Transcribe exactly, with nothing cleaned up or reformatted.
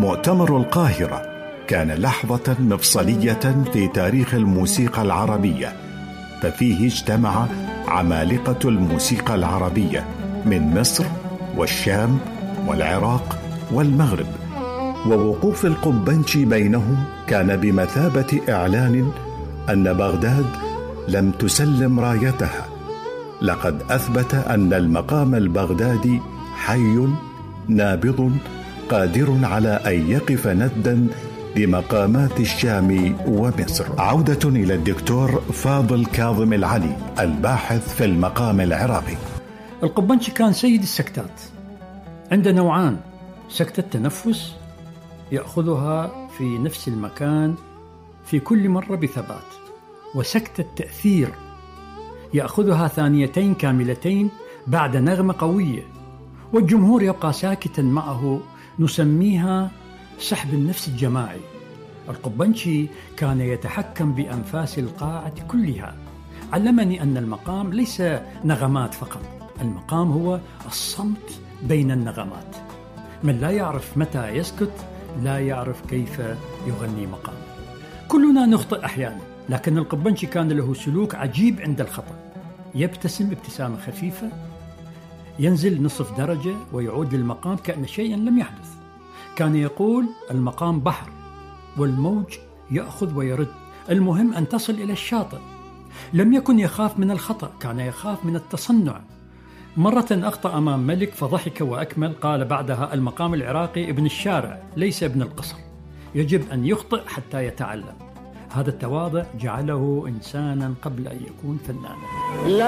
مؤتمر القاهرة كان لحظة مفصلية في تاريخ الموسيقى العربية، ففيه اجتمع عمالقة الموسيقى العربية من مصر والشام والعراق والمغرب، ووقوف القبنجي بينهم كان بمثابة إعلان أن بغداد لم تسلم رايتها. لقد أثبت أن المقام البغدادي حي نابض قادر على أن يقف نداً لمقامات الشام ومصر. عودة إلى الدكتور فاضل كاظم العلي الباحث في المقام العراقي. القبنجي كان سيد السكتات، عنده نوعان: سكتة تنفس يأخذها في نفس المكان في كل مرة بثبات، وسكتة تأثير يأخذها ثانيتين كاملتين بعد نغمة قوية والجمهور يبقى ساكتا معه، نسميها سحب النفس الجماعي. القبنجي كان يتحكم بأنفاس القاعة كلها. علمني أن المقام ليس نغمات فقط، المقام هو الصمت بين النغمات. من لا يعرف متى يسكت لا يعرف كيف يغني مقام. كلنا نخطئ أحيانا، لكن القبنجي كان له سلوك عجيب عند الخطأ. يبتسم ابتسامة خفيفة، ينزل نصف درجة ويعود للمقام كأن شيئا لم يحدث. كان يقول: المقام بحر والموج يأخذ ويرد، المهم أن تصل إلى الشاطئ. لم يكن يخاف من الخطأ، كان يخاف من التصنع. مرة أخطأ أمام ملك فضحك وأكمل، قال بعدها: المقام العراقي ابن الشارع ليس ابن القصر، يجب أن يخطئ حتى يتعلم. هذا التواضع جعله إنسانا قبل أن يكون فنانا.